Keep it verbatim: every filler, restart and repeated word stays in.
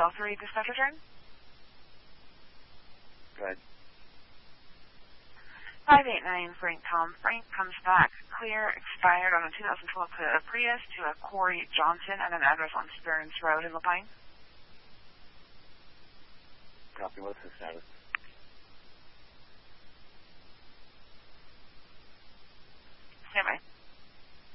oh three, dispatch return. Good. five eight nine Frank Tom. Frank comes back clear, expired on a two thousand twelve Toyota Prius to a Corey Johnson at an address on Stearns Road in La Pine. Copy. What's the status?